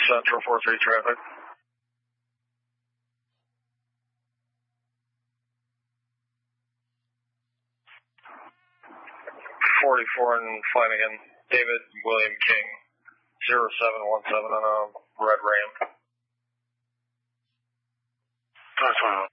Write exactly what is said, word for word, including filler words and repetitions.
Central four three traffic. forty-four in Flanagan, David William King, zero seven one seven on a red Ram. That's one.